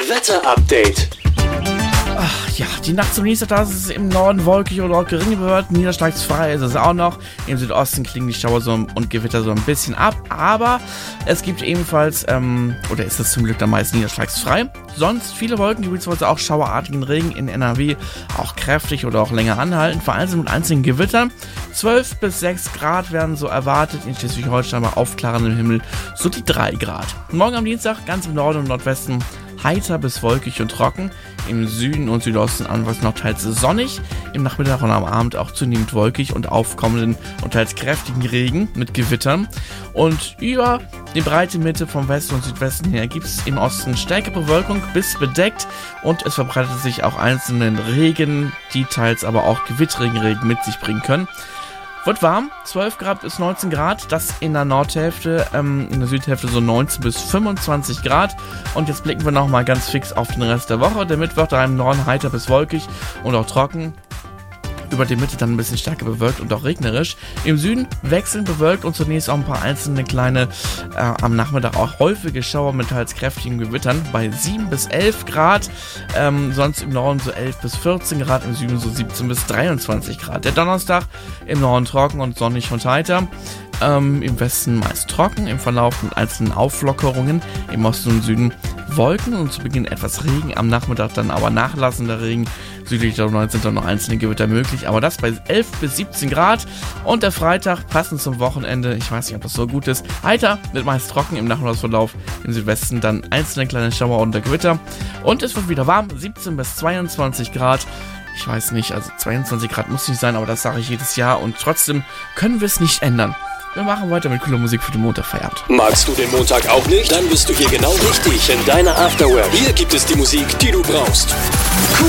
Wetter-Update. Ja, die Nacht zum Dienstag, ist es im Norden wolkig oder auch gering bewölkt, niederschlagsfrei ist es auch noch. Im Südosten klingen die Schauer und Gewitter so ein bisschen ab, aber es gibt ebenfalls, oder ist es zum Glück dann meist niederschlagsfrei. Sonst viele Wolken, beziehungsweise auch schauerartigen Regen in NRW, auch kräftig oder auch länger anhalten, vereinzelt mit einzelnen Gewittern. 12 bis 6 Grad werden so erwartet, in Schleswig-Holstein bei aufklarendem Himmel so die 3 Grad. Morgen am Dienstag ganz im Norden und Nordwesten heiter bis wolkig und trocken, im Süden und Südosten anfangs noch teils sonnig, im Nachmittag und am Abend auch zunehmend wolkig und aufkommenden und teils kräftigen Regen mit Gewittern. Und über die breite Mitte vom Westen und Südwesten her gibt es im Osten stärkere Bewölkung bis bedeckt und es verbreitet sich auch einzelnen Regen, die teils aber auch Gewittregenregen mit sich bringen können. Wird warm, 12 Grad bis 19 Grad, das in der Nordhälfte, in der Südhälfte so 19 bis 25 Grad. Und jetzt blicken wir nochmal ganz fix auf den Rest der Woche. Der Mittwoch da im Norden heiter bis wolkig und auch trocken. Über die Mitte dann ein bisschen stärker bewölkt und auch regnerisch. Im Süden wechselnd bewölkt und zunächst auch ein paar einzelne kleine, am Nachmittag auch häufige Schauer mit teils kräftigen Gewittern bei 7 bis 11 Grad. Sonst im Norden so 11 bis 14 Grad, im Süden so 17 bis 23 Grad. Der Donnerstag im Norden trocken und sonnig und heiter. Im Westen meist trocken, im Verlauf mit einzelnen Auflockerungen, im Osten und Süden Wolken und zu Beginn etwas Regen, am Nachmittag dann aber nachlassender Regen, südlich der 19 sind dann noch einzelne Gewitter möglich, aber das bei 11 bis 17 Grad und der Freitag passend zum Wochenende, ich weiß nicht, ob das so gut ist, heiter, wird meist trocken, im Nachmittagsverlauf im Südwesten dann einzelne kleine Schauer und Gewitter und es wird wieder warm, 17 bis 22 Grad. Ich weiß nicht, also 22 Grad muss nicht sein, aber das sage ich jedes Jahr und trotzdem können wir es nicht ändern. Wir machen weiter mit cooler Musik für den Montag Feierabend. Magst du den Montag auch nicht? Dann bist du hier genau richtig in deiner Afterwork. Hier gibt es die Musik, die du brauchst.